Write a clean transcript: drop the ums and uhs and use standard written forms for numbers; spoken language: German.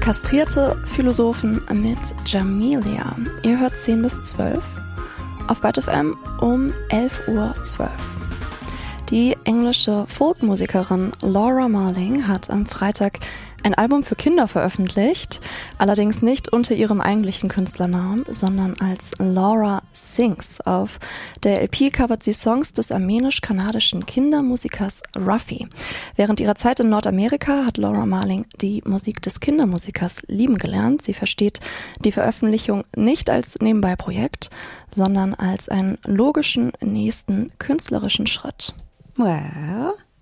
Kastrierte Philosophen mit Jamelia. Ihr hört 10 bis 12 auf Byte FM um 11:12 Uhr. Die englische Folkmusikerin Laura Marling hat am Freitag ein Album für Kinder veröffentlicht, allerdings nicht unter ihrem eigentlichen Künstlernamen, sondern als Laura Sings. Auf der LP covert sie Songs des armenisch-kanadischen Kindermusikers Ruffy. Während ihrer Zeit in Nordamerika hat Laura Marling die Musik des Kindermusikers lieben gelernt. Sie versteht die Veröffentlichung nicht als Nebenbei-Projekt, sondern als einen logischen nächsten künstlerischen Schritt. Well,